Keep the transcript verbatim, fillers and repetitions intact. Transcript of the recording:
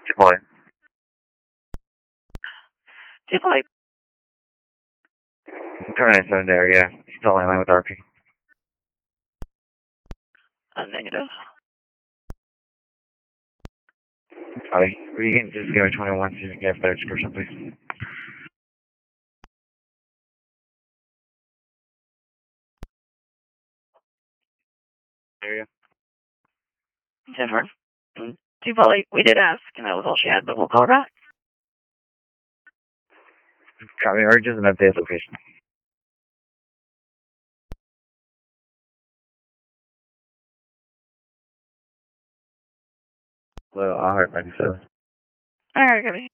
Deploy. Deploy. Turn nine seven there, yeah. Still in line with R P. Uh, negative. Copy. You can just give me twenty-one so you can get a better description, please. Area. Different. Deploy. We did ask, and that was all she had, but we'll call her back. Copy. Or just an updated location. Hello, I'll hurt ninety-seven. Alright, copy.